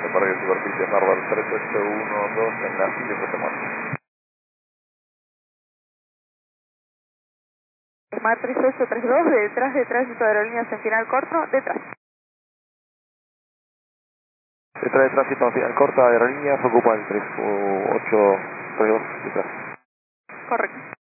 para que superficie Harvard 3812 en la 574. Mar 3832, detrás de tránsito de aerolíneas en final corto, detrás. Detrás de tránsito en final corta, aerolíneas ocupa el 3832 detrás. Correcto.